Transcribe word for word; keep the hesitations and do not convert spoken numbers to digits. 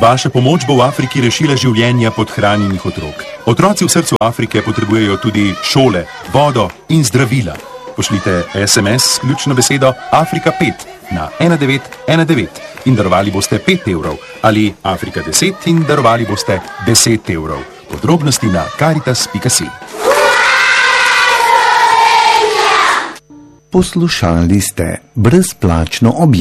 Vaša pomoč bo v Afriki rešila življenja podhranjenih otrok. Otroci v srcu Afrike potrebujejo tudi šole, vodo in zdravila. Pošljite es em es s ključno besedo Afrika pet na ena devet ena devet in darovali boste pet evrov ali Afrika deset in darovali boste deset evrov. Podrobnosti na karitas pika si. Poslušali ste brezplačno objavljanje.